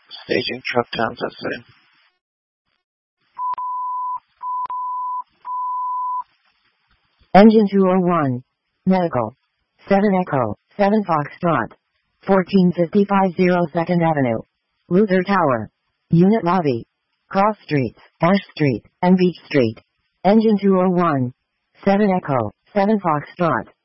Staging truck times at city. Engine 201. Medical. 7 Echo, 7 Foxtrot. 1455 02nd Avenue. Luther Tower. Unit Lobby. Cross Streets, Ash Street, and Beach Street. Engine 201. 7 Echo, 7 Foxtrot.